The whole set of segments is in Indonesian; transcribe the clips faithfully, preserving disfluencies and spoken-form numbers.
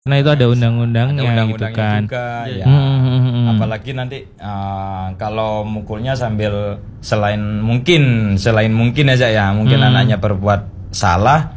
Karena itu ada undang-undangnya, ada gitu undang-undangnya kan. juga, ya. Hmm. Apalagi nanti uh, kalau mukulnya sambil selain mungkin selain mungkin aja ya, mungkin Hmm. anaknya berbuat salah,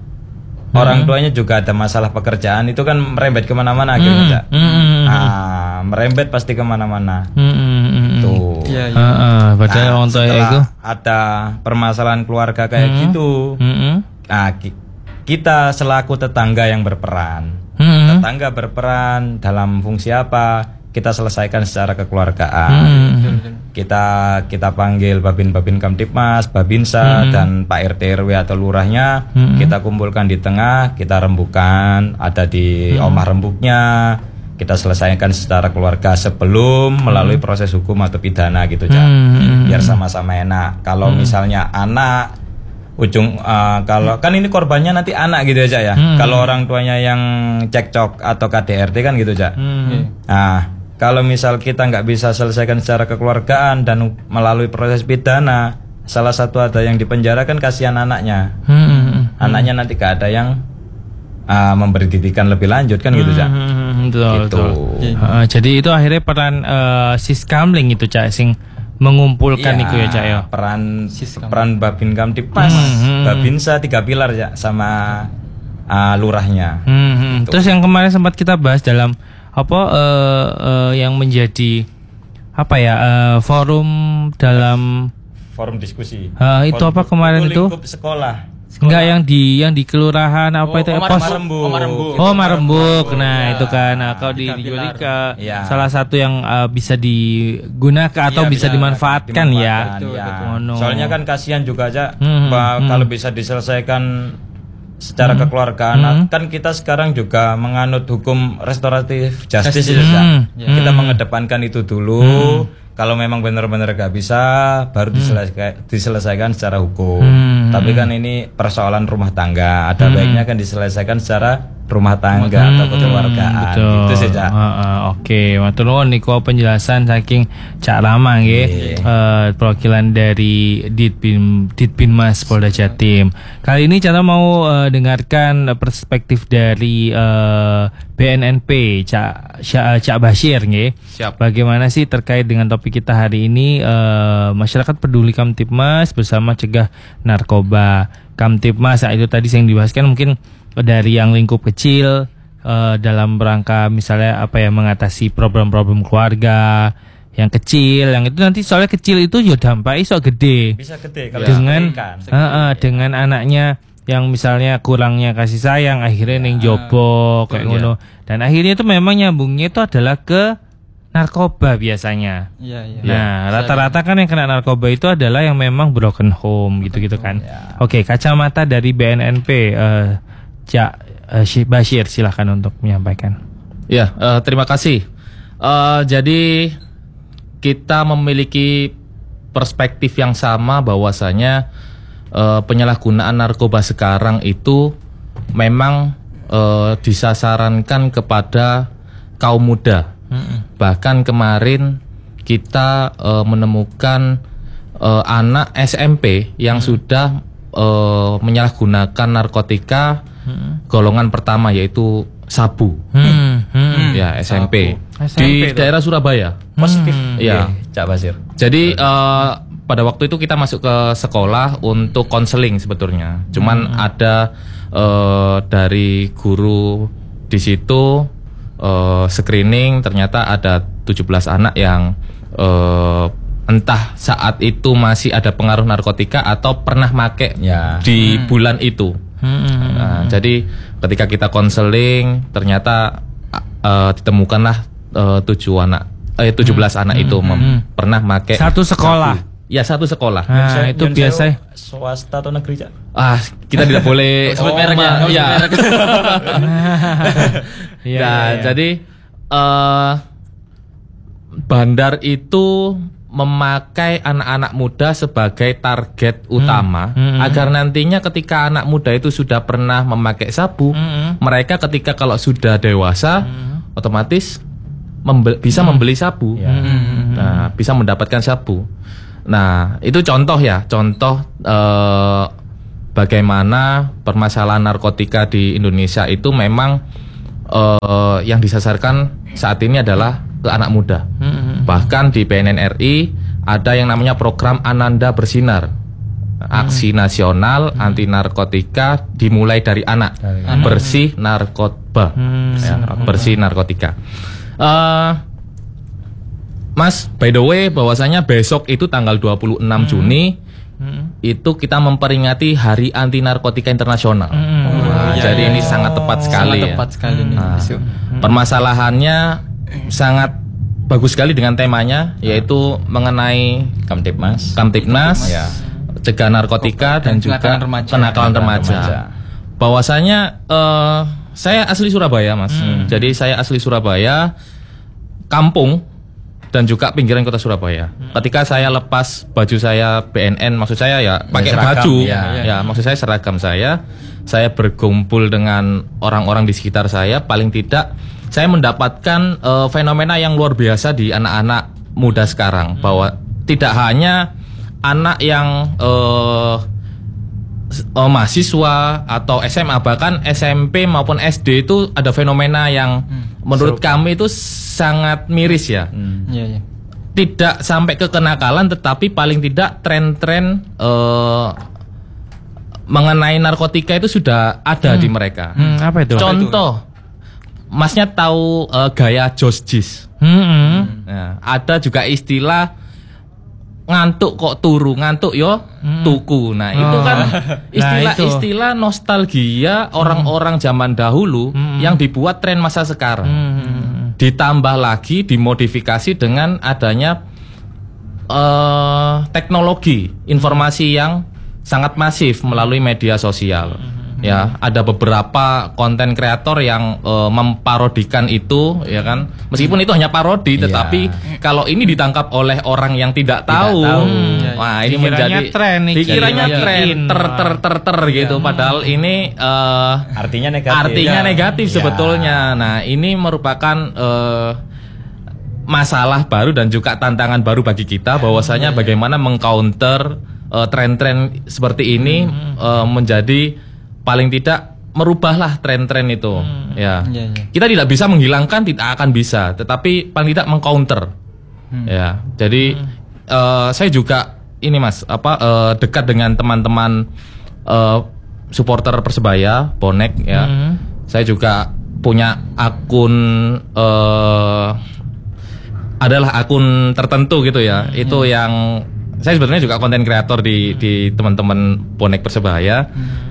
Hmm. orang tuanya juga ada masalah pekerjaan, itu kan merembet kemana-mana Hmm. akhirnya, Cak. Hmm. Ah, merembet pasti kemana-mana. Hmm. Tuh. Iya, iya. Heeh, padahal Nah, orang tua setelah itu. ada permasalahan keluarga kayak Hmm. gitu, Hmm. nah, ki- kita selaku tetangga yang berperan. Hmm. Tetangga berperan dalam fungsi apa? Kita selesaikan secara kekeluargaan. Hmm. Kita kita panggil Babin-Babin Kamtipmas, Babinsa, Hmm. dan Pak R T R W atau lurahnya. Hmm. Kita kumpulkan di tengah, kita rembukan, ada di Hmm. omah rembuknya. Kita selesaikan secara keluarga sebelum melalui proses hukum atau pidana gitu, Cak. Hmm. Biar sama-sama enak. Kalau misalnya anak ujung uh, kalau kan ini korbannya nanti anak gitu aja ya. Hmm. Kalau orang tuanya yang cekcok atau K D R T kan gitu, Cak. Hmm. Nah, kalau misal kita nggak bisa selesaikan secara kekeluargaan dan melalui proses pidana, salah satu ada yang dipenjara kan kasihan anaknya. Hmm. Anaknya nanti gak ada yang uh, memberi didikan lebih lanjut kan gitu, Cak. Hmm. Betul, Gitu. betul. Heeh, jadi itu akhirnya peran uh, Siskamling itu, Cak, sing mengumpulkan Iya, iku ya, Cak ya. peran Sistem. peran Babin Kamtipmas, Hmm. Babinsa tiga pilar ya sama uh, lurahnya. Hmm, hmm. Terus yang kemarin sempat kita bahas dalam apa eh, eh, yang menjadi apa ya eh, forum dalam Forum diskusi. eh, itu Forum- apa kemarin itu? lingkup sekolah. Enggak, yang di yang di kelurahan apa Oh, itu Omar- pos Marembuk. Omar Rembuk. Oh, Marembuk. Nah, Ya. itu kan nah, kalau di Tiga di pilar. Jolika, Iya. salah satu yang eh, bisa digunakan atau Iya, bisa bisa dimanfaatkan, ya. Dimanfaatkan, Betul, ya. betul. Ngono. Soalnya kan kasihan juga aja Hmm, Pak, hmm. kalau bisa diselesaikan secara kekeluargaan. Hmm. Kan kita sekarang juga menganut hukum restoratif justice, Justice. ya, Cak. Hmm. Kita mengedepankan itu dulu. Kalau memang benar-benar gak bisa, baru diselesaikan, diselesaikan secara hukum. Hmm. Tapi kan ini persoalan rumah tangga, ada baiknya kan diselesaikan secara rumah tangga atau kekeluargaan. Betul. Itu sih, Cak. Heeh, oke, matur nuwun niku penjelasan saking Cak Rama nggih. Eh, perwakilan dari Ditbin Ditbinmas Polda Jatim. Kali ini Cak Rama mau eh, dengarkan perspektif dari eh, B N N P Cak Sya- Cak Bashir nggih. Siap. Bagaimana sih terkait dengan topik kita hari ini, eh, masyarakat peduli Kamtipmas bersama cegah narkoba. Kamtipmas, nah itu tadi yang dibahaskan mungkin dari yang lingkup kecil eh, dalam rangka misalnya apa ya mengatasi problem-problem keluarga yang kecil, yang itu nanti soalnya kecil itu ya dampaknya iso gede Bisa gede kalau dengan disebutkan. Heeh, dengan anaknya yang misalnya kurangnya kasih sayang akhirnya neng jobo kayak ngono, dan akhirnya itu memang nyambungnya itu adalah ke narkoba biasanya. Iya, iya. Nah, rata-rata kan yang kena narkoba itu adalah yang memang broken home gitu-gitu kan. Oke, kacamata dari B N N P, eh, Cak eh, Syih Bashir, silahkan untuk menyampaikan. Ya, eh, terima kasih. Eh, jadi kita memiliki perspektif yang sama bahwasanya eh, penyalahgunaan narkoba sekarang itu memang eh, disasarankan kepada kaum muda. Bahkan kemarin kita eh, menemukan eh, anak S M P yang sudah eh, menyalahgunakan narkotika golongan pertama yaitu sabu. Hmm, hmm. Ya, S M P S M P di tuh. daerah Surabaya. Positif. Iya. Oke, Cak Basir. Jadi eh, pada waktu itu kita masuk ke sekolah untuk konseling sebetulnya. Cuman ada eh, dari guru di situ eh, screening, ternyata ada tujuh belas anak yang eh, entah saat itu masih ada pengaruh narkotika atau pernah make Ya. di bulan itu. Hmm. Nah, jadi ketika kita konseling ternyata uh, ditemukanlah uh, tujuh anak eh tujuh belas anak itu mem- pernah make Satu sekolah. sabu. Ya, satu sekolah. Nah, Saya- itu Yon biasa. Sewu swasta atau negeri, Cak? Ah, kita tidak boleh Sebut merek ya, ma- sebut ya. merek. Iya, Nah, iya, iya. jadi eh bandar itu memakai anak-anak muda sebagai target utama hmm, agar nantinya ketika anak muda itu sudah pernah memakai sabu, Hmm. mereka ketika kalau sudah dewasa otomatis membe- bisa membeli sabu. Nah, bisa mendapatkan sabu. Nah, itu contoh ya, contoh eh, bagaimana permasalahan narkotika di Indonesia itu memang uh, yang disasarkan saat ini adalah ke anak muda. Hmm. Bahkan di B N N R I ada yang namanya program Ananda Bersinar, aksi nasional anti narkotika dimulai dari anak, bersih narkoba, Hmm. ya, bersih narkotika. Uh, Mas, by the way, bahwasanya besok itu tanggal dua puluh enam Juni Hmm. itu kita memperingati Hari Anti Narkotika Internasional. Hmm. Nah, iya, jadi iya. ini sangat tepat sekali. Sangat ya. tepat sekali nih. Nah, besok. permasalahannya sangat bagus sekali dengan temanya, yaitu mengenai Kamtipmas. Kamtipnas, Ya. cegah narkotika dan, Dan juga kenakalan remaja. kenakalan Kenakalan remaja. remaja. Bahwasanya eh, saya asli Surabaya, Mas. Jadi saya asli Surabaya, kampung dan juga pinggiran kota Surabaya. Ketika saya lepas baju saya B N N, maksud saya ya pakai seragam, baju, ya. ya maksud saya seragam saya, saya berkumpul dengan orang-orang di sekitar saya, paling tidak saya mendapatkan eh, fenomena yang luar biasa di anak-anak muda sekarang, bahwa tidak hanya anak yang eh, s- eh, mahasiswa atau S M A, bahkan S M P maupun S D itu ada fenomena yang menurut kami itu sangat miris ya. Iya, iya. Tidak sampai ke kenakalan, tetapi paling tidak tren-tren eh, mengenai narkotika itu sudah ada di mereka. Hmm, apa itu? Contoh, Masnya tahu eh, gaya Josh Gis. Hmm. Nah, ada juga istilah ngantuk kok turu, ngantuk yo tuku. Nah, itu kan istilah-istilah nostalgia orang-orang zaman dahulu yang dibuat tren masa sekarang. Hmm. Ditambah lagi dimodifikasi dengan adanya eh, teknologi informasi yang sangat masif melalui media sosial. Ya, ada beberapa konten kreator yang eh, memparodikan itu, ya kan. Meskipun itu hanya parodi, tetapi kalau ini ditangkap oleh orang yang tidak tahu, tahu. wah ini Dikiranya menjadi tren nih, dikiranya jadinya tren, in. ter ter ter ter gitu. Padahal ini eh, Artinya negatif. artinya Ya. negatif Ya. sebetulnya. Nah, ini merupakan eh, masalah baru dan juga tantangan baru bagi kita, bahwasanya bagaimana mengcounter eh, tren-tren seperti ini eh, menjadi paling tidak merubahlah tren-tren itu. Ya. Iya, iya. Kita tidak bisa menghilangkan, tidak akan bisa, tetapi paling tidak mengcounter. Ya. Jadi eh, saya juga ini Mas, apa eh, dekat dengan teman-teman eh, supporter Persebaya, bonek ya. Saya juga punya akun eh, adalah akun tertentu gitu ya. Itu yang saya sebetulnya juga konten kreator di di teman-teman bonek Persebaya.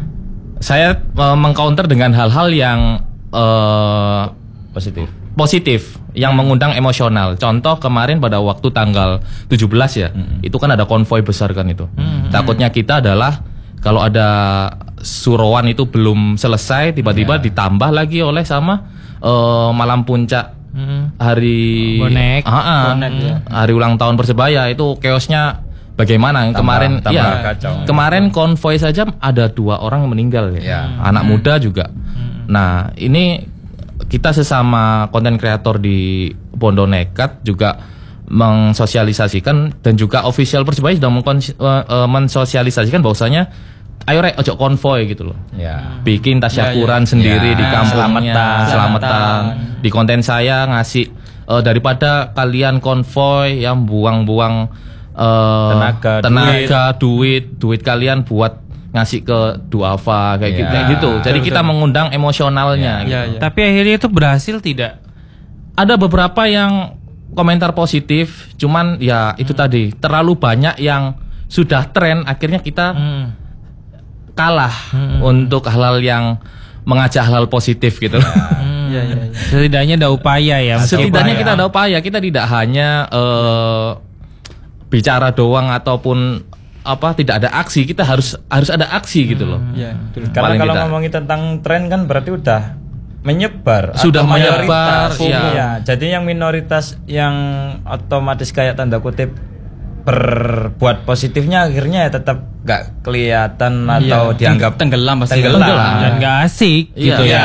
Saya eh, mengcounter dengan hal-hal yang eh, Positif. positif yang mengundang emosional. Contoh kemarin pada waktu tanggal tujuh belas ya, itu kan ada konvoy besar kan itu. Takutnya kita adalah kalau ada suruhan itu belum selesai, tiba-tiba ditambah lagi oleh sama eh, malam puncak hari Bonek. Ah, ah. Bonek, ya. hari ulang tahun Persebaya itu chaosnya bagaimana. Tambah- kemarin tambah ya kacau. kemarin konvoy saja ada dua orang yang meninggal ya. Ya. Anak muda juga. Nah, ini kita sesama konten kreator di Bondo Nekat juga mensosialisasikan, dan juga official Persebaya sudah mengkons- eh, eh, mensosialisasikan bahwasanya ayo rek ojo konvoy gitu loh. Ya. Bikin tasyakuran Ya, ya. sendiri Ya, di kampungnya, selamatan. selamatan. Di konten saya ngasih eh, daripada kalian konvoy yang buang-buang eh, Tenaga, tenaga, duit, duit kalian buat ngasih ke duafa kayak Ya. gitu, kayak gitu. Jadi kita mengundang emosionalnya. gitu. Iya, iya. Tapi akhirnya itu berhasil tidak? Ada beberapa yang komentar positif, cuman ya itu tadi terlalu banyak yang sudah tren, akhirnya kita Hmm. kalah untuk hal-hal yang mengajak hal-hal positif gitu. Iya, iya, iya. Setidaknya ada upaya ya. Setidaknya upaya. kita ada upaya, kita tidak hanya eh, bicara doang ataupun apa tidak ada aksi, kita harus harus ada aksi gitu loh. Iya, betul. Karena Paling kalau tidak. ngomongin tentang tren kan berarti udah menyebar. Sudah atau menyebar, mayoritas. iya. Iya. Jadi yang minoritas yang otomatis kayak tanda kutip berbuat positifnya akhirnya ya tetap gak kelihatan atau Iya, dianggap tenggelam pasti. tenggelam. dan gak asik Iya. gitu ya. Ya.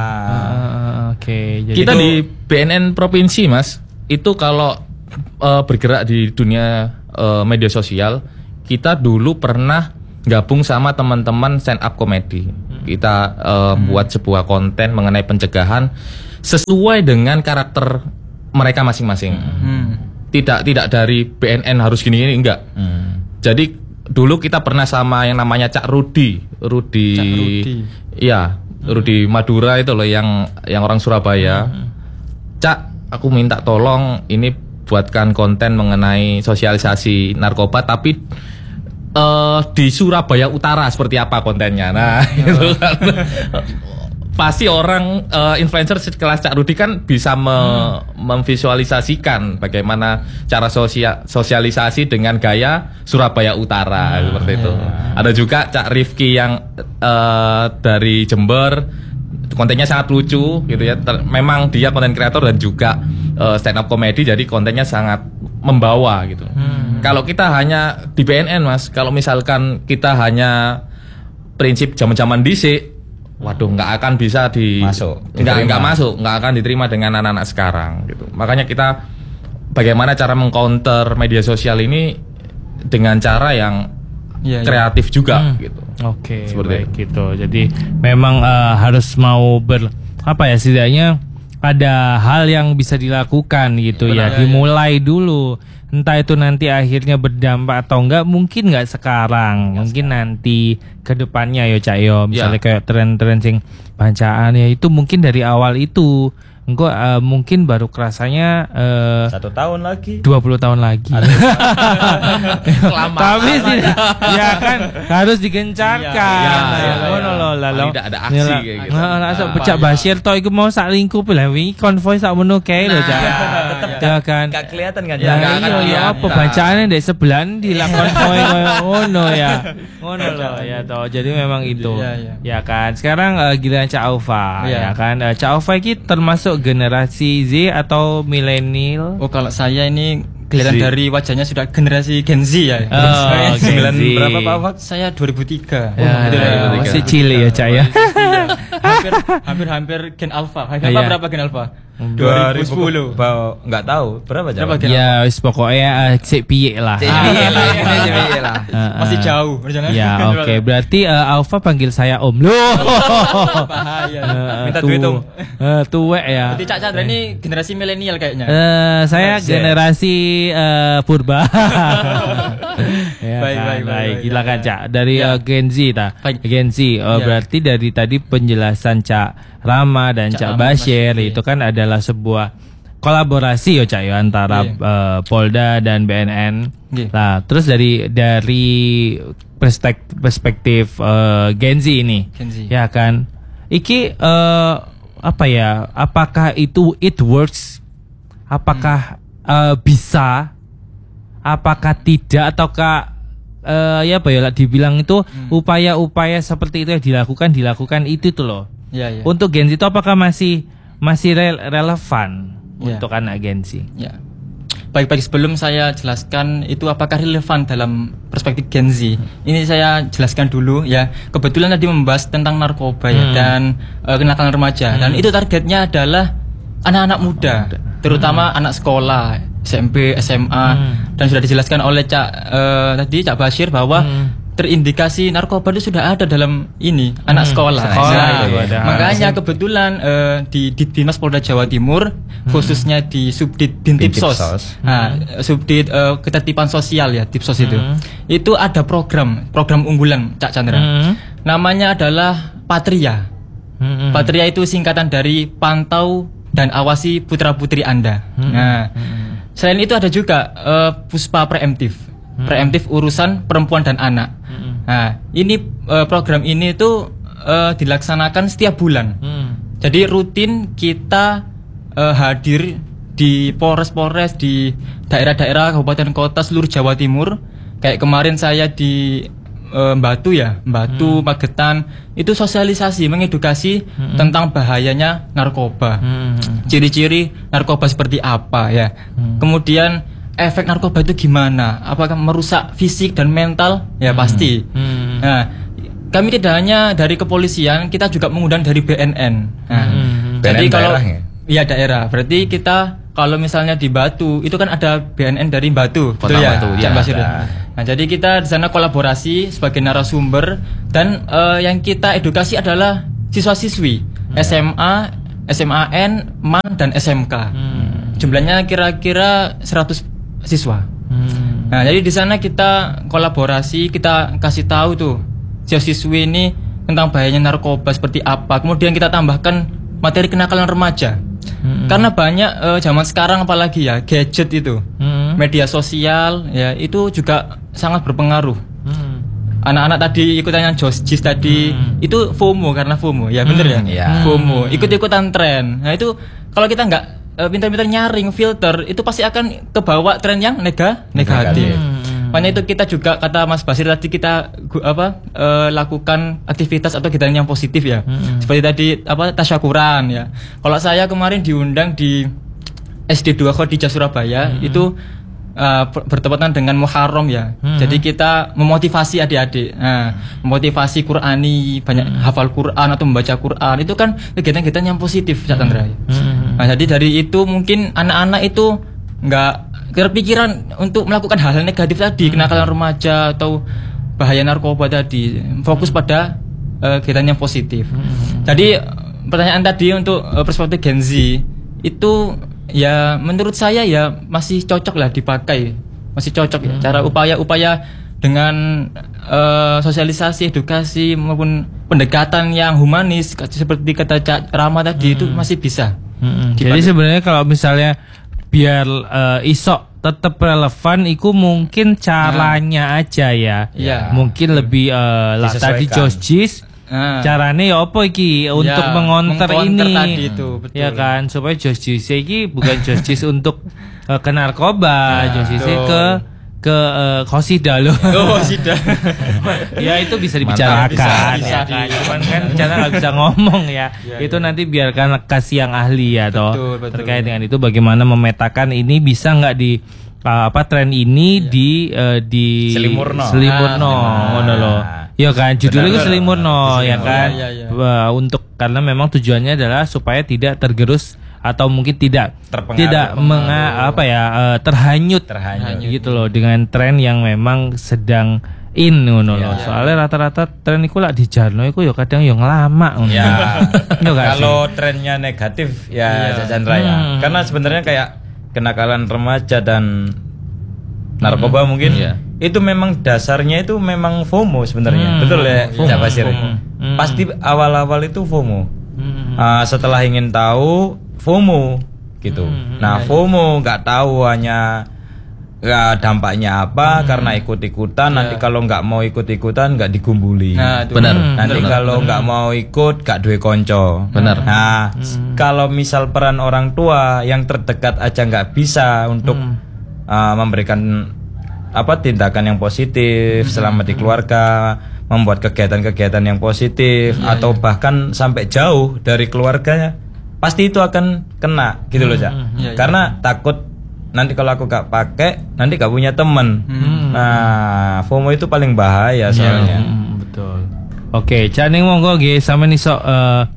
Ah, Oke, jadi Kita Itu- di B N N provinsi Mas, itu kalau eh, bergerak di dunia eh, media sosial, kita dulu pernah gabung sama teman-teman stand up comedy. Kita uh, hmm. buat sebuah konten mengenai pencegahan sesuai dengan karakter mereka masing-masing. Hmm. Tidak tidak dari B N N harus gini-gini, enggak. Hmm. Jadi dulu kita pernah sama yang namanya Cak Rudi, Rudi, Cak Rudi. Iya, Rudi Madura itu loh yang yang orang Surabaya. Hmm. Cak, aku minta tolong ini buatkan konten mengenai sosialisasi narkoba, tapi uh, di Surabaya Utara seperti apa kontennya. Nah, gitu kan. Pasti orang uh, influencer sekelas Cak Rudi kan bisa me hmm. memvisualisasikan bagaimana cara sosia sosialisasi dengan gaya Surabaya Utara, hmm. seperti itu. Hmm. Ada juga Cak Rifki yang uh, dari Jember, kontennya sangat lucu gitu ya. Memang dia konten kreator dan juga uh, stand up comedy, jadi kontennya sangat membawa gitu. Hmm. Kalau kita hanya di B N N Mas, kalau misalkan kita hanya prinsip zaman-zaman dhisik, waduh, nggak akan bisa di masuk, nggak nggak masuk, nggak akan diterima dengan anak-anak sekarang gitu. Makanya kita bagaimana cara mengcounter media sosial ini dengan cara yang ya, kreatif ya. juga hmm. gitu. Oke, okay, baik itu. gitu. Jadi memang uh, harus mau ber apa ya setidaknya ada hal yang bisa dilakukan gitu. Benar, ya. Dimulai ya. dulu. Entah itu nanti akhirnya berdampak atau enggak, mungkin enggak sekarang, ya, mungkin sekarang. nanti ke depannya yo Cak yo. Misalnya ya. kayak tren-tren sing bancaan ya itu mungkin dari awal itu. Engkau uh, mungkin baru kerasanya uh, satu tahun lagi, dua puluh tahun lagi. Tapi sih, ya kan harus digencarkan. Ya, ya, oh no lo lalu tidak ada aksi kayak gitu. Nah, nah, Cak Bashir toh iku mau sak lingkup lah, wingi konvoy sak meno kae lho Cak. Ya kan. Enggak kelihatan kan ya. Iya, apa bacaannya ndek sebelah ndi lah konvoy koyo ngono ya. Ngono loh ya toh. Jadi memang itu. Ya kan. Sekarang giliran Cak Aufa ya kan. Cak Aufa iki termasuk generasi Z atau milenial? Oh, kalau saya ini kelihatan dari wajahnya sudah generasi Gen Z ya. Oh, Gen Z. Berapa Pak Fak? Saya dua ribu tiga. Ya, oh, ya, masih cilik ya Cak ya. Hampir hampir hampir Gen Alpha. Gen Alpha berapa Gen Alpha? dua ribu sepuluh. Bau enggak tahu berapa jauh. Berapa ya wis pokoknya uh, sik piye lah. Sik piye lah, ini sik piye lah. Masih jauh perjalanan. Ya, oke. Okay. Berarti uh, Alfa panggil saya Om. Loh. Bahaya. Uh, Minta duit Om. Eh, tuwek ya. Berarti Cak Chandra ini generasi milenial kayaknya. Eh, uh, saya Masih. generasi uh, purba. ya, baik, kan? baik, baik. Gila kan Cak dari ya. uh, Gen Z ta. Gen Z. Uh, ya. Berarti dari tadi penjelasan Cak Rama dan Cak, Cak Bashir itu kan adalah sebuah kolaborasi yo Cak yo antara yeah. uh, Polda dan B N N. Yeah. Nah, terus dari dari perspektif perspektif uh, Gen Z ini, Gen Z. ya kan, iki uh, apa ya? Apakah itu it works? Apakah hmm. uh, bisa? Apakah tidak? Ataukah uh, ya apa ya? Dibilang itu hmm. upaya-upaya seperti itu yang dilakukan dilakukan itu tuh loh. Ya, ya. Untuk Gen Z itu apakah masih masih re relevan ya. untuk anak Gen Z? Ya. Baik-baik, sebelum saya jelaskan itu apakah relevan dalam perspektif Gen Z, ini saya jelaskan dulu ya. Kebetulan tadi membahas tentang narkoba hmm. ya dan uh, kenakalan remaja hmm. dan itu targetnya adalah anak-anak muda, oh, terutama hmm. anak sekolah, S M P, S M A hmm. dan sudah dijelaskan oleh Cak uh, tadi Cak Bashir bahwa hmm. terindikasi narkoba itu sudah ada dalam ini hmm. anak sekolah. sekolah nah, itu ada. Makanya kebetulan uh, di di Dinas Polda Jawa Timur hmm. khususnya di Subdit Bintipsos, hmm. nah Subdit uh, Ketertiban Sosial ya Dipsos hmm. itu, itu ada program program unggulan Cak Chandra. Hmm. Namanya adalah Patria. Hmm. Patria itu singkatan dari Pantau dan Awasi Putra Putri Anda. Hmm. Nah, hmm. selain itu ada juga uh, Puspa Preemptif. Hmm. Preemptif urusan perempuan dan anak. Hmm. Nah, ini uh, program ini itu uh, dilaksanakan setiap bulan. Hmm. Jadi rutin kita uh, hadir di Polres-Polres di daerah-daerah kabupaten kota seluruh Jawa Timur. Kayak kemarin saya di uh, Batu ya, Batu, hmm. Magetan, itu sosialisasi, mengedukasi hmm. tentang bahayanya narkoba. Hmm. Ciri-ciri narkoba seperti apa ya. Hmm. Kemudian efek narkoba itu gimana? Apakah merusak fisik dan mental? Ya hmm. pasti. Hmm. Nah, kami tidak hanya dari kepolisian, kita juga mengundang dari B N N. Nah, hmm. jadi kalau daerah, ya? ya daerah, berarti kita kalau misalnya di Batu itu kan ada B N N dari Batu, Kota betul ya? Batu, ya, ya, Nah, jadi kita di sana kolaborasi sebagai narasumber dan uh, yang kita edukasi adalah siswa-siswi hmm. S M A, S M A N, M A N dan S M K. Hmm. Jumlahnya kira-kira seratus siswa. Hmm. Nah, jadi di sana kita kolaborasi, kita kasih tahu tuh siswa-siswi ini tentang bahayanya narkoba seperti apa. Kemudian kita tambahkan materi kenakalan remaja. Hmm. Karena banyak uh, zaman sekarang apalagi ya gadget itu, hmm. media sosial ya itu juga sangat berpengaruh. Hmm. Anak-anak tadi ikutan yang Josh Jis tadi hmm. itu FOMO karena FOMO ya bener hmm. ya, yeah. FOMO ikut-ikutan tren. Nah itu kalau kita nggak uh, pintar-pintar nyaring filter itu pasti akan kebawa tren yang nega negatif. Hmm. Makanya itu kita juga kata Mas Basir tadi kita apa uh, lakukan aktivitas atau kegiatan yang positif ya. Hmm. Seperti tadi apa tasyakuran ya. Kalau saya kemarin diundang di S D dua Khadijah Surabaya hmm. itu uh, bertepatan dengan Muharram ya. Hmm. Jadi kita memotivasi adik-adik. Nah, memotivasi Qur'ani, banyak hmm. hafal Qur'an atau membaca Qur'an. Itu kan kegiatan-kegiatan yang positif, Cak Chandra. Hmm. Nah, jadi dari itu mungkin anak-anak itu enggak kepikiran untuk melakukan hal-hal negatif tadi, hmm. kenakalan remaja atau bahaya narkoba tadi. Fokus hmm. pada uh, kegiatan yang positif. Hmm. Jadi pertanyaan tadi untuk uh, perspektif Gen Z itu ya menurut saya ya masih cocok lah dipakai, masih cocok ya. Cara upaya-upaya dengan uh, sosialisasi, edukasi maupun pendekatan yang humanis seperti kata Cak Rama tadi hmm. itu masih bisa. Hmm. Jadi sebenarnya kalau misalnya biar uh, isok tetap relevan, itu mungkin caranya nah. aja ya. Ya. Mungkin lebih uh, lah tadi Josh Jis. Nah. Carane ya apa iki untuk ya, mengonter ini tadi itu, betul. Ya kan supaya Josh Jis iki bukan Josh Jis untuk uh, ke narkoba, nah, Josh Jis ke ke uh, Qasidah loh. Oh, Qasidah. Ya itu bisa dibicarakan. Bisa, bisa, ya kan. Cuman kan cara nggak bisa ngomong ya. Ya itu ya. Nanti biarkan kasih yang ahli ya toh. Betul, betul. Terkait dengan itu bagaimana memetakan ini bisa nggak di uh, apa tren ini ya. di uh, di Selimurno. Selimurno, ngono nah. loh. Ya kan judulnya itu Selimurno ya kan. Ya, ya, ya. Uh, untuk karena memang tujuannya adalah supaya tidak tergerus atau mungkin tidak tidak menga, apa ya uh, terhanyut, terhanyut gitu loh dengan tren yang memang sedang in ngono loh. Soalnya rata-rata tren iku lak dijarno iku ya kadang yang lama ngono. Ya. Kalau trennya negatif ya Cak Chandra ya. Hmm. Karena sebenarnya kayak kenakalan remaja dan narkoba hmm. mungkin ya. Itu memang dasarnya itu memang FOMO sebenarnya. Hmm. Betul ya Cak Basir. Hmm. Pasti awal-awal itu FOMO. Hmm. Uh, setelah ingin tahu FOMO gitu. Hmm, nah, iya, FOMO nggak tahu hanya ya, dampaknya apa hmm. karena ikut-ikutan. Yeah. Nanti kalau nggak mau ikut-ikutan nggak digumbuli. Nah, benar. Hmm, nanti benar, kalau nggak hmm. mau ikut nggak duwe konco. Benar. Nah, hmm. kalau misal peran orang tua yang terdekat aja nggak bisa untuk hmm. uh, memberikan apa tindakan yang positif hmm. selama di keluarga, membuat kegiatan-kegiatan yang positif yeah, atau yeah. bahkan sampai jauh dari keluarganya. Pasti itu akan kena gitu loh Cak. Hmm, iya, iya. Karena takut nanti kalau aku gak pakai nanti gak punya temen. Hmm. Nah FOMO itu paling bahaya soalnya. Hmm, betul. Oke, Cak ning monggo nggih sampeyan iso uh,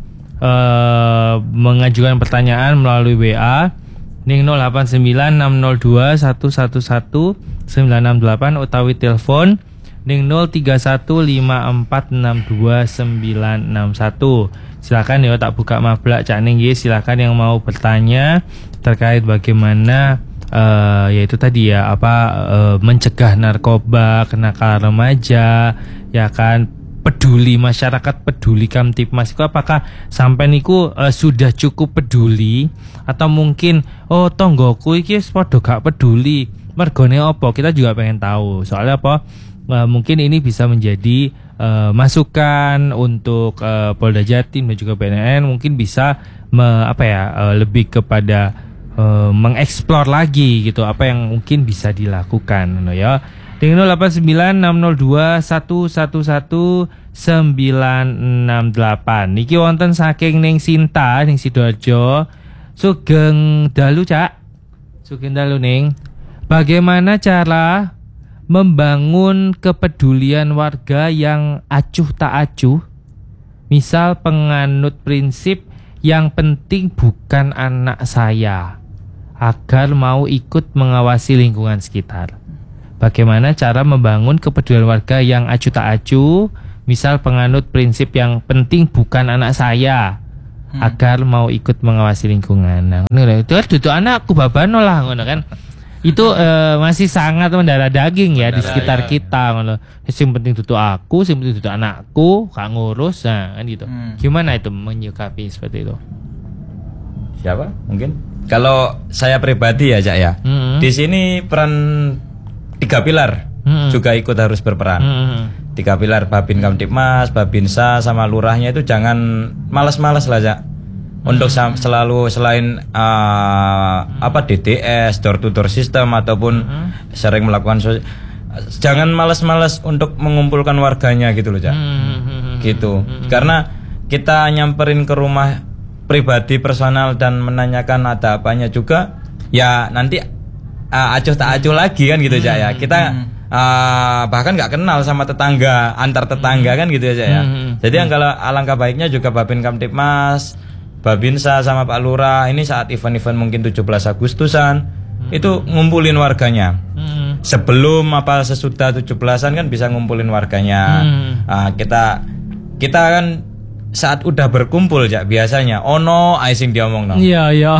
uh, mengajukan pertanyaan melalui W A ning nol delapan sembilan enam nol dua satu satu satu sembilan enam delapan utawi telepon ning nol tiga satu lima empat enam dua sembilan enam satu. Silakan ya tak buka mablak Cak Ning ya, silakan yang mau bertanya terkait bagaimana uh, yaitu tadi ya apa uh, mencegah narkoba, kenakalan remaja, ya kan, peduli masyarakat, peduli Kamtipmas itu apakah sampai niku uh, sudah cukup peduli atau mungkin oh tonggoku iki padha gak peduli. Mergone opo? Kita juga pengen tahu. Soalnya apa? Uh, mungkin ini bisa menjadi uh, masukan untuk uh, Polda Jatim dan juga B N N, mungkin bisa me, apa ya uh, lebih kepada uh, mengeksplor lagi gitu apa yang mungkin bisa dilakukan no, ya. Dengan nol delapan sembilan enam nol dua satu satu satu sembilan enam delapan. Niki wonten saking ning Sinta ning Sidoarjo. Sugeng dalu Cak. Sugeng dalu ning. Bagaimana cara membangun kepedulian warga yang acuh tak acuh, misal penganut prinsip yang penting bukan anak saya, agar mau ikut mengawasi lingkungan sekitar. bagaimana cara membangun kepedulian warga yang acu tak acu, misal penganut prinsip yang penting bukan anak saya, hmm. agar mau ikut mengawasi lingkungan. Nah, itu itu anakku babano lah, ngono kan. Itu uh, masih sangat mendarah daging ya di sekitar ya. Kita, ngono. Yang penting itu aku, yang penting itu anakku, gak ngurus, nah, kan gitu. Hmm. Gimana itu menyikapi seperti itu? Siapa? Mungkin kalau saya pribadi ya, Cak ya. Hmm. Di sini peran tiga pilar hmm. juga ikut harus berperan. Hmm. Tiga pilar, Babin Kamtipmas, Babinsa sama lurahnya itu jangan malas-malas lah, Cak. Untuk hmm. selalu selain uh, apa D T S, door to door system ataupun hmm. sering melakukan so jangan malas-malas untuk mengumpulkan warganya gitu loh, Cak. Hmm. Gitu. Hmm. Karena kita nyamperin ke rumah pribadi personal dan menanyakan ada apanya juga, ya nanti uh, acuh tak acuh lagi kan gitu, Cak ya. Kita uh, bahkan nggak kenal sama tetangga, antar tetangga kan gitu ya, Cak ya. Jadi yang kalau alangkah baiknya juga Babin Kamtipmas, Babinsa sama Pak Lurah ini saat event-event mungkin tujuh belas Agustusan hmm. itu ngumpulin warganya. Hmm. Sebelum apa sesudah tujuh belasan kan bisa ngumpulin warganya. Hmm. Nah, kita kita kan saat udah berkumpul ya biasanya ono aising diomong no. Iya iya.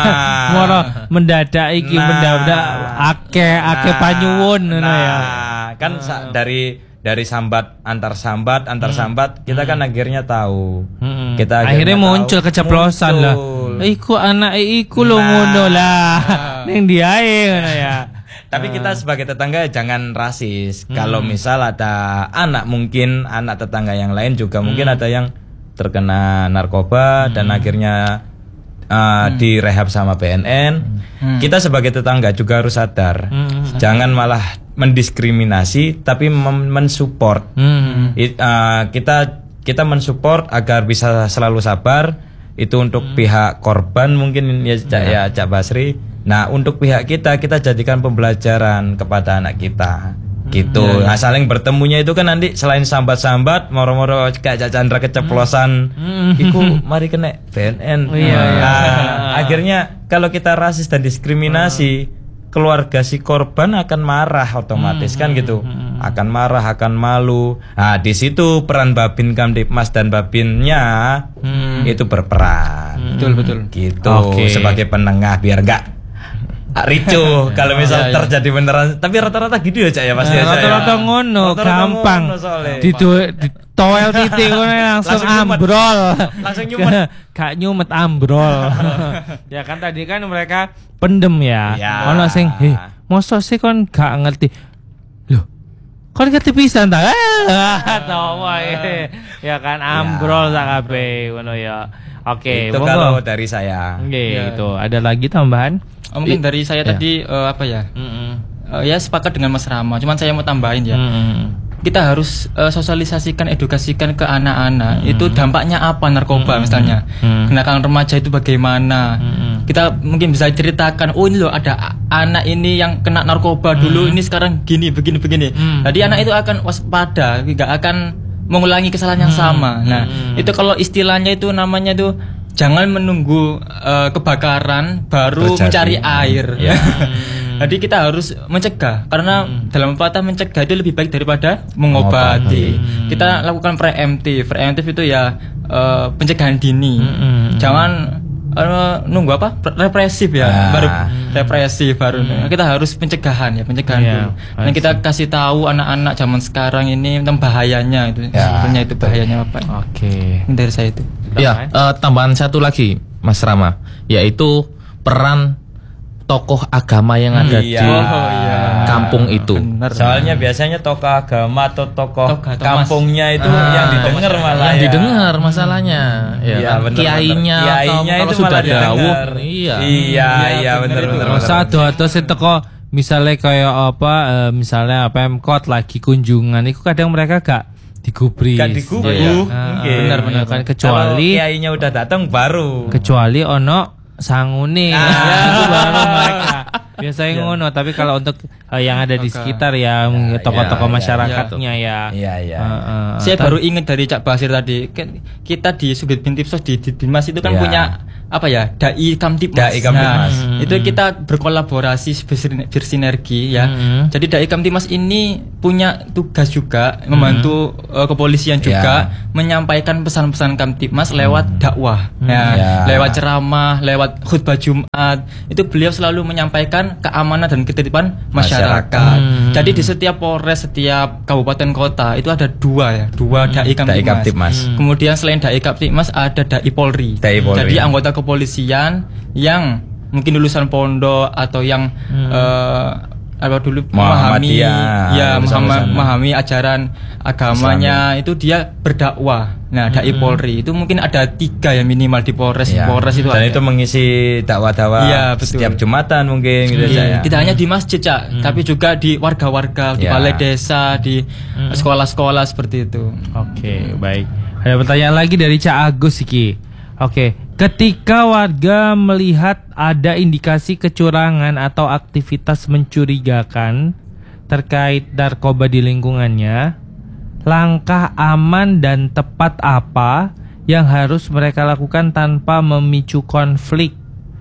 Moro mendadak iki nah, mendadak ake ake nah, panyuwun ngono nah, ya. Kan uh. dari dari sambat antar sambat antar hmm. sambat kita hmm. kan akhirnya tahu. Hmm. Kita akhirnya, akhirnya muncul tahu, keceplosan muncul. Lah. Iku anak iku lo ngono lah. Ning diae ngono ya. Tapi kita sebagai tetangga jangan rasis. Hmm. Kalau misal ada anak mungkin anak tetangga yang lain juga hmm. mungkin ada yang terkena narkoba hmm. dan akhirnya uh, hmm. direhab sama B N N. Hmm. Kita sebagai tetangga juga harus sadar. Hmm. Jangan malah mendiskriminasi tapi mensupport. Hmm. It, uh, kita kita mensupport agar bisa selalu sabar. Itu untuk hmm. pihak korban mungkin ya Cak ya, Cak Basri. Nah, untuk pihak kita kita jadikan pembelajaran kepada anak kita. Gitu. Hmm. Nah, saling bertemunya itu kan nanti selain sambat-sambat moro-moro kayak Cak Chandra keceplosan. Hmm. Iku mari kena B N N. Oh, iya, nah, iya. Akhirnya kalau kita rasis dan diskriminasi, hmm. keluarga si korban akan marah otomatis hmm, kan gitu, hmm, akan marah, akan malu. Nah di situ peran Babin Kamtipmas dan Babinnya hmm. itu berperan, hmm. betul betul. Gitu okay. Sebagai penengah biar enggak ricuh kalau misal ya, ya. terjadi beneran. Tapi rata-rata gitu ya Cak ya pasti. Nah, rata-rata ya. ngono, rata-rata gampang. Di toel titik ngono langsung, langsung ambrol. Langsung nyumet. Gak nyumet ambrol. Ya kan tadi kan mereka pendem ya. ya. Ono sing, "Heh, mosok sih kon gak ngerti." Loh, kon ngerti pisan ta? Tahu wae. Ya kan ambrol sak kabeh ngono ya. Oke, itu kalau dari saya. Oke, ya. Itu. Ada lagi tambahan? Oh, mungkin dari saya ya. tadi uh, apa ya? Mm-hmm. Uh, ya sepakat dengan Mas Rama. Cuman saya mau tambahin ya. Mm-hmm. Kita harus uh, sosialisasikan, edukasikan ke anak-anak. Mm-hmm. Itu dampaknya apa narkoba mm-hmm. misalnya. Mm-hmm. Kenakalan remaja itu bagaimana? Mm-hmm. Kita mungkin bisa ceritakan. Oh ini loh ada anak ini yang kena narkoba mm-hmm. dulu. Ini sekarang gini, begini, begini. Mm-hmm. Jadi anak itu akan waspada, tidak akan mengulangi kesalahan yang mm-hmm. sama. Nah mm-hmm. itu kalau istilahnya itu namanya itu jangan menunggu uh, kebakaran baru Terjadi. mencari air. Ya. Jadi kita harus mencegah karena hmm. dalam pepatah mencegah itu lebih baik daripada mengobati. Hmm. Kita lakukan preemptif. Preemptif itu ya uh, pencegahan dini. Hmm. Jangan uh, nunggu apa? Represif ya. Ah. Baru represif baru. Hmm. Kita harus pencegahan ya, pencegahan yeah. dulu. Dan kita kasih tahu anak-anak zaman sekarang ini tentang bahayanya itu. Ya. Sebenarnya itu bahayanya apa? Oke. Okay. Dari saya itu. Ya, uh, tambahan satu lagi, Mas Rama, yaitu peran tokoh agama yang ada iya. di oh, iya. kampung itu. Bener. Soalnya biasanya tokoh agama atau tokoh, tokoh kampungnya itu ah, yang didengar malah yang ya. didengar masalahnya. Hmm. Ya, ya kan? Kiainya atau kalau sudah dawuh. Iya. Iya, iya benar-benar. Masa atau sing teko misalnya kayak apa uh, misalnya Pemkot lagi kunjungan itu kadang mereka gak digubris. Gak digubuh. Benar-benar kan kecuali kalau kiainya udah datang baru. Kecuali ono sangune. Ah. Ya itu baru mereka. Biasanya yeah. ngono, tapi kalau untuk uh, yang ada di sekitar ya yeah, tokoh-tokoh yeah, masyarakatnya yeah, ya. Iya iya. Uh, uh, Saya baru ingat dari Cak Basir tadi. Kita di Subdit Bintipsos di Dimas itu kan yeah. punya apa ya dai Kamtibmas. Dai Kamtibmas. Nah, hmm. itu kita berkolaborasi bersinergi ya. Hmm. Jadi dai Kamtibmas ini punya tugas juga hmm. membantu uh, kepolisian juga yeah. menyampaikan pesan-pesan Kamtibmas lewat hmm. dakwah. Hmm. Nah, yeah. lewat ceramah, lewat khutbah Jumat. Itu beliau selalu menyampaikan keamanan dan ketertiban masyarakat. masyarakat. Hmm. Jadi di setiap polres, setiap kabupaten kota itu ada dua ya, dua hmm. dai Kamtibmas. Dai Kamtibmas. Hmm. Kemudian selain dai Kamtibmas ada dai Polri. Dai Polri. Jadi anggota kepolisian yang mungkin lulusan pondok atau yang hmm. uh, apa dulu memahami ya memahami ajaran agamanya Islami. Itu dia berdakwah. Nah, hmm. dai Polri itu mungkin ada tiga ya minimal di Polres. Ya. Polres itu dan ada. itu mengisi dakwah-dakwah ya, setiap Jumatan mungkin gitu ya. Tidak hanya di masjid, Cak, hmm. tapi juga di warga-warga, di ya. balai desa, di hmm. sekolah-sekolah seperti itu. Oke, okay, baik. Ada pertanyaan lagi dari Cak Agus iki. Oke, ketika warga melihat ada indikasi kecurangan atau aktivitas mencurigakan terkait narkoba di lingkungannya, langkah aman dan tepat apa yang harus mereka lakukan tanpa memicu konflik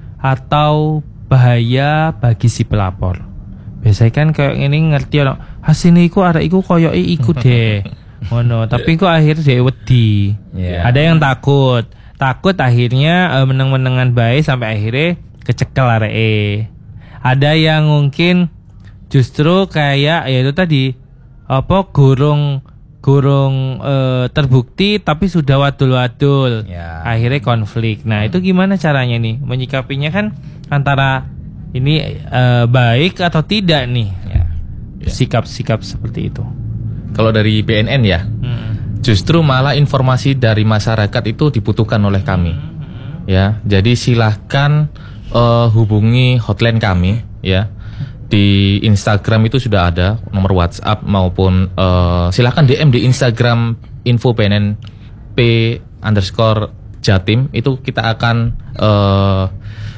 atau bahaya bagi si pelapor? Biasanya kan kayak ini ngerti orang hasilnya iku arek iku koyoke iku deh. Ngono, tapi kok akhir dia wedi. Yeah. Ada yang takut. Takut akhirnya uh, meneng-menengan baik sampai akhirnya kecekel areke. Ada yang mungkin justru kayak ya itu tadi apa gurung gurung uh, terbukti tapi sudah wadul-wadul. Yeah. Akhirnya konflik. Nah, itu gimana caranya nih menyikapinya kan antara ini uh, baik atau tidak nih? Ya. Sikap-sikap seperti itu. Kalau dari B N N ya, hmm. justru malah informasi dari masyarakat itu dibutuhkan oleh kami. Hmm. Ya, jadi silahkan uh, hubungi hotline kami. Ya, di Instagram itu sudah ada nomor WhatsApp maupun uh, silahkan D M di Instagram info B N N P underscore Jatim itu kita akan uh,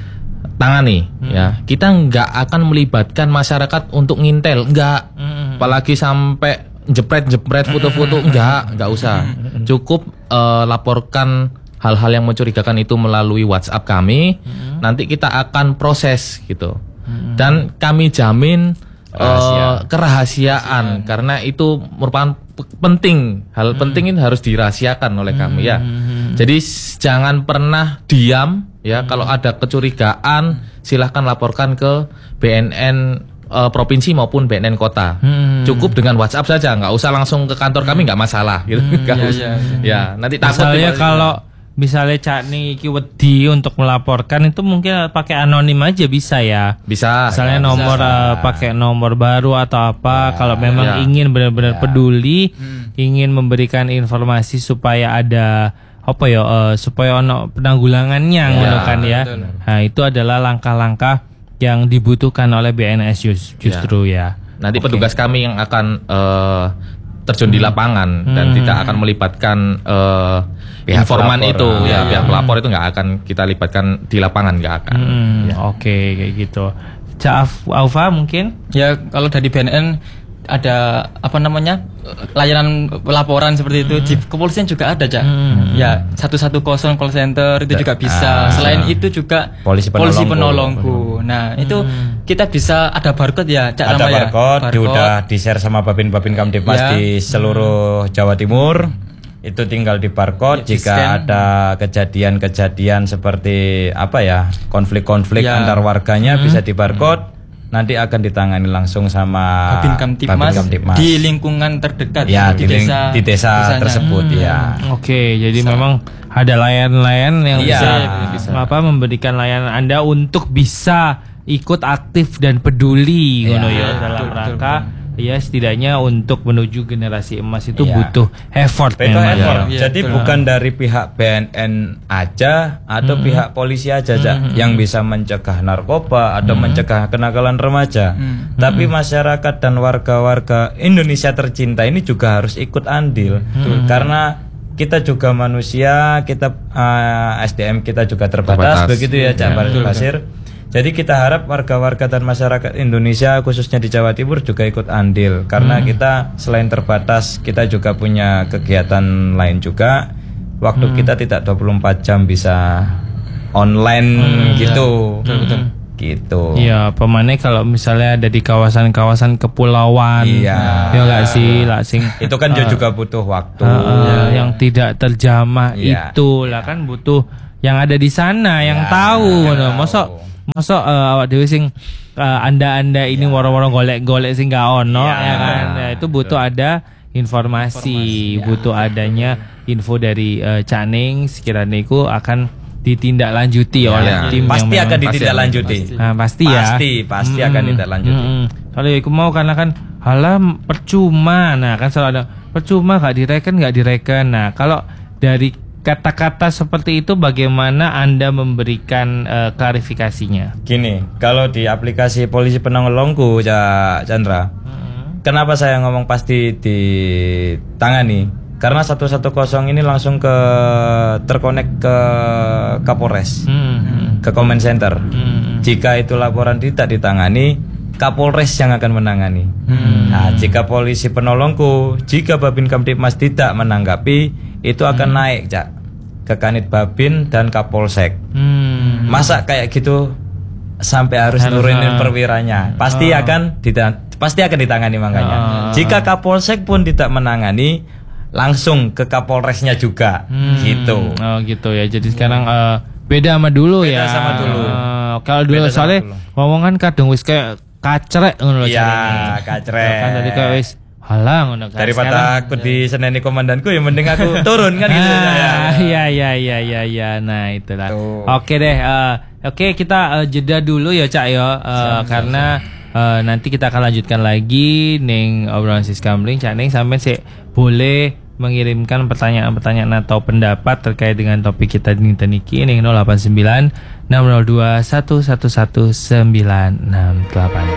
tangani. Hmm. Ya, kita nggak akan melibatkan masyarakat untuk ngintel, nggak, hmm. apalagi sampai jepret-jepret foto-foto, enggak, enggak usah. Cukup uh, laporkan hal-hal yang mencurigakan itu melalui WhatsApp kami. Hmm. Nanti kita akan proses gitu. Hmm. Dan kami jamin Rahasia. uh, kerahasiaan Rahasia. Karena itu merupakan penting. Hal hmm. penting ini harus dirahasiakan oleh kami ya. Hmm. Jadi jangan pernah diam ya. Hmm. Kalau ada kecurigaan silahkan laporkan ke B N N Uh, provinsi maupun B N N kota. Hmm. Cukup dengan WhatsApp saja, nggak usah langsung ke kantor kami, nggak masalah gitu. Hmm, ya, ya, ya. ya, nanti takut misalnya kalau misalnya Cak nih wedi untuk melaporkan itu mungkin pakai anonim aja bisa ya. Bisa. Misalnya ya, nomor bisa, uh, pakai nomor baru atau apa. Ya, kalau memang ya. ingin benar-benar ya. peduli, hmm. ingin memberikan informasi supaya ada apa ya uh, supaya ono penanggulangannya ya, gitu kan ya. Betul. Nah, itu adalah langkah-langkah yang dibutuhkan oleh B N S justru ya. ya. Nanti okay. petugas kami yang akan uh, terjun hmm. di lapangan hmm. dan tidak akan melibatkan uh, pihak informan pelapor, itu ah, ya, ya pihak pelapor itu nggak akan kita libatkan di lapangan, nggak akan. Hmm. Ya. Oke okay, kayak gitu. Cak Aufa mungkin? Ya kalau dari B N N ada apa namanya layanan laporan seperti itu hmm. di kepolisian juga ada, Cak. Hmm. Ya satu satu nol call center itu juga bisa. Ah, Selain itu juga polisi penolongku. Polisi penolongku. Nah hmm. itu kita bisa ada barcode ya, Cak. Ada barcode, ya? Udah di share sama babin-babin Kamtibmas ya. Di seluruh hmm. Jawa Timur. Itu tinggal di barcode ya, jika di ada kejadian-kejadian seperti apa ya konflik-konflik ya. antar warganya hmm. bisa di barcode. Nanti akan ditangani langsung sama Babin Kamtibmas di lingkungan terdekat ya, di, di desa, di desa tersebut hmm. ya. Oke, jadi bisa. Memang ada layan-layan yang ya, bisa, bisa apa memberikan layanan Anda untuk bisa ikut aktif dan peduli ya, ya dalam betul, rangka betul. Ya setidaknya untuk menuju generasi emas itu ya. butuh effort memang. effort. Ya. Jadi betul. bukan dari pihak B N N aja atau hmm. pihak polisi aja hmm. yang bisa mencegah narkoba atau hmm. mencegah kenakalan remaja. Hmm. Tapi masyarakat dan warga-warga Indonesia tercinta ini juga harus ikut andil. Hmm. Karena kita juga manusia, kita uh, S D M kita juga terbatas, terbatas. begitu ya, Cak ya, Basir. Jadi kita harap warga-warga dan masyarakat Indonesia khususnya di Jawa Timur juga ikut andil karena hmm. kita selain terbatas kita juga punya kegiatan lain juga. Waktu hmm. kita tidak dua puluh empat jam bisa online hmm, gitu. Betul, betul. Gitu. Iya, pemane kalau misalnya ada di kawasan-kawasan kepulauan, iya, ya nggak sih, lah sing itu kan uh, juga butuh waktu uh, uh, yang tidak terjamah iya, itu lah kan butuh yang ada di sana yang ya, tahu, ya, no. Mosok mosok uh, awak dewe sing uh, anda-anda ini ya. Woro-woro golek-golek sing gak ono, ya, ya kan, ya, itu butuh betul. Ada informasi, informasi ya, butuh adanya info dari uh, Caning sekiranya itu akan ditindaklanjuti ya, oleh ya. Tim pasti yang akan ditindaklanjuti. Nah, pasti ya. Pasti pasti hmm, akan ditindaklanjuti. Hmm, kalau aku mau karena kan halam percuma. Nah, kan selalu ada percuma gak direken gak direken. Nah, kalau dari kata-kata seperti itu bagaimana Anda memberikan uh, klarifikasinya? Gini, kalau di aplikasi polisi penolongku Cak Chandra. Hmm. Kenapa saya ngomong pasti ditangani? Karena seratus sepuluh ini langsung ke terkonek ke Kapolres, hmm. ke Comment Center. Hmm. Jika itu laporan tidak ditangani, Kapolres yang akan menangani. Hmm. Nah, jika polisi penolongku, jika Babin Kamtibmas tidak menanggapi, itu akan hmm. naik, Cak, ke Kanit Babin dan Kapolsek. Hmm. Masa kayak gitu sampai harus, harus nurunin perwiranya? Pasti oh. akan ditang- pasti akan ditangani makanya. Oh. Jika Kapolsek pun tidak menangani, langsung ke Kapolresnya juga, hmm. gitu. Oh gitu ya. Jadi sekarang uh, beda sama dulu beda ya. Beda sama dulu. Uh, kalau dulu soalnya ngomongan kadang wis kayak kacrek ngono lho. Iya, kacrek. Kan tadi kayak wis halang ngono kan. Daripada aku di seneni komandanku ya mending aku turun kan gitu. Iya iya iya iya iya. Nah, itulah. Tuh. Oke deh, uh, oke kita uh, jeda dulu ya, Cak ya. Uh, siap, karena uh, nanti kita akan lanjutkan lagi ning obrolan Sis Kamling, Cak Ning sampai sih boleh mengirimkan pertanyaan-pertanyaan atau pendapat terkait dengan topik kita di Niki ini nol delapan sembilan enam nol dua satu satu satu sembilan enam delapan.